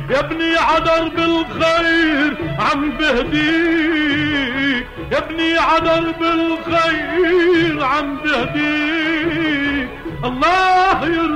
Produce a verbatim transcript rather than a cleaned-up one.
يا ابني عدر بالخير عم بهديك، يا ابني عدر بالخير عم بهديك، الله يرضى